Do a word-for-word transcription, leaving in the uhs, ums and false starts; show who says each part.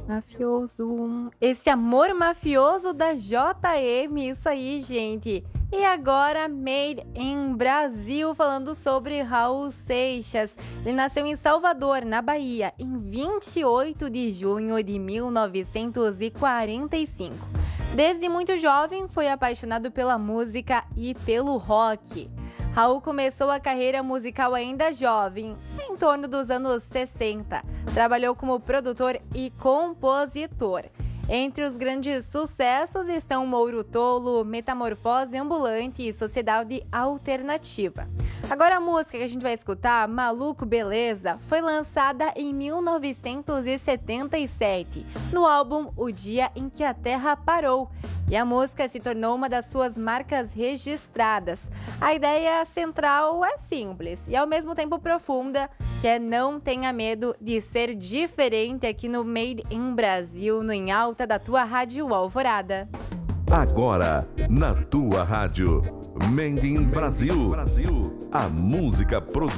Speaker 1: Mafioso. Esse amor mafioso da J M, isso aí, gente. E agora, Made in Brasil, falando sobre Raul Seixas. Ele nasceu em Salvador, na Bahia, em vinte e oito de junho de mil novecentos e quarenta e cinco. Desde muito jovem, foi apaixonado pela música e pelo rock. Raul começou a carreira musical ainda jovem, em torno dos anos sessenta. Trabalhou como produtor e compositor. Entre os grandes sucessos estão Mouro Tolo, Metamorfose Ambulante e Sociedade Alternativa. Agora a música que a gente vai escutar, Maluco Beleza, foi lançada em mil novecentos e setenta e sete, no álbum O Dia em que a Terra Parou. E a música se tornou uma das suas marcas registradas. A ideia central é simples e ao mesmo tempo profunda, que é não tenha medo de ser diferente aqui no Made in Brasil, no Em Alta da tua Rádio Alvorada.
Speaker 2: Agora, na tua rádio, Made in Brasil, a música produzida